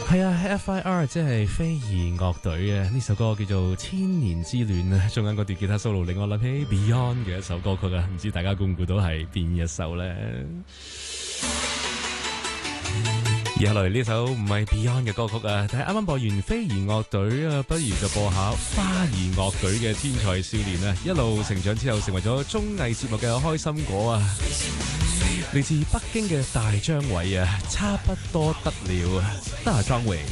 係啊 ，FIR 即係飛兒樂隊啊！呢首歌叫做《千年之戀》啊，中間嗰段吉他 solo 令我諗起 Beyond 嘅一首歌曲啊，唔知大家估唔估到係邊一首呢？而下來呢首唔係 Beyond 嘅歌曲啊，但係啱啱播完飛兒樂隊啊，不如就播下花兒樂隊嘅天才少年啊！一路成長之後，成為咗綜藝節目嘅開心果啊！嚟自北京嘅大張偉啊，差不多得了啊，大張偉。